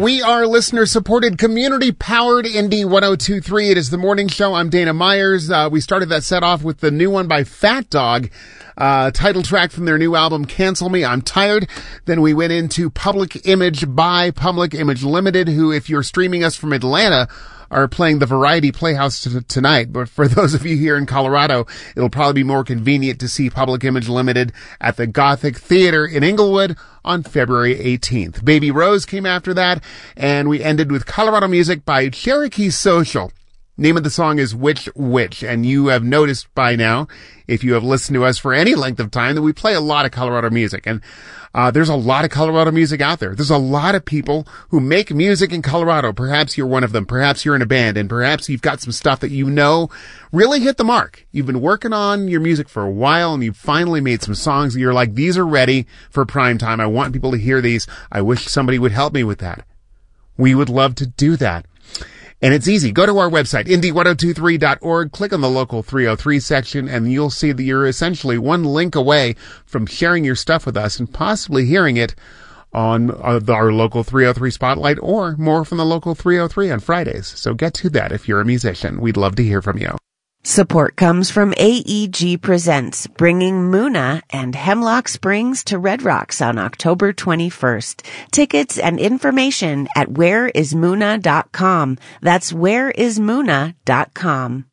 We are listener-supported, community-powered Indie 102.3. It is the morning show. I'm Dana Myers. We started that set off with the new one by Fat Dog, title track from their new album, Cancel Me, I'm Tired. Then we went into Public Image by Public Image Limited, who, if you're streaming us from Atlanta, are playing the Variety Playhouse tonight. But for those of you here in Colorado, it'll probably be more convenient to see Public Image Limited at the Gothic Theater in Inglewood on February 18th. Baby Rose came after that, and we ended with Colorado music by Cherokee Social. Name of the song is Witch Witch, and you have noticed by now, if you have listened to us for any length of time, that we play a lot of Colorado music. And there's a lot of Colorado music out there. There's a lot of people who make music in Colorado. Perhaps you're one of them. Perhaps you're in a band, and perhaps you've got some stuff that you know really hit the mark. You've been working on your music for a while, and you've finally made some songs that you're like, these are ready for prime time. I want people to hear these. I wish somebody would help me with that. We would love to do that. And it's easy. Go to our website, indie1023.org, click on the Local 303 section, and you'll see that you're essentially one link away from sharing your stuff with us and possibly hearing it on our Local 303 Spotlight, or more from the Local 303 on Fridays. So get to that if you're a musician. We'd love to hear from you. Support comes from AEG Presents, bringing Muna and Hemlock Springs to Red Rocks on October 21st. Tickets and information at whereismuna.com. That's whereismuna.com.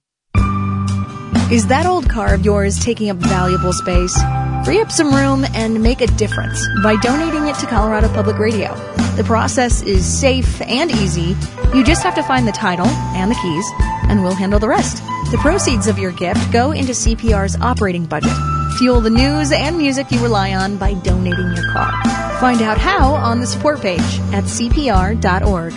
Is that old car of yours taking up valuable space? Free up some room and make a difference by donating it to Colorado Public Radio. The process is safe and easy. You just have to find the title and the keys, and we'll handle the rest. The proceeds of your gift go into CPR's operating budget. Fuel the news and music you rely on by donating your car. Find out how on the support page at cpr.org.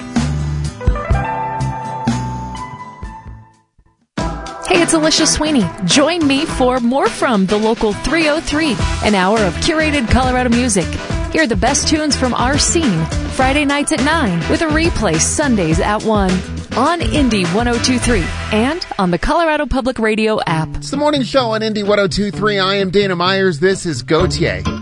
Hey, it's Alicia Sweeney. Join me for More From the Local 303, an hour of curated Colorado music. Hear the best tunes from our scene, Friday nights at 9, with a replay Sundays at 1. On Indie 102.3 and on the Colorado Public Radio app. It's the morning show on Indie 102.3. I am Dana Myers. This is Gautier.